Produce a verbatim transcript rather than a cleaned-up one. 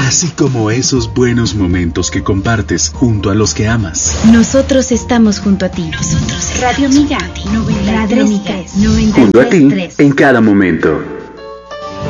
así como esos buenos momentos que compartes junto a los que amas. Nosotros estamos junto a ti. Nosotros Radio Miga, Radio Miga, junto a ti en cada momento.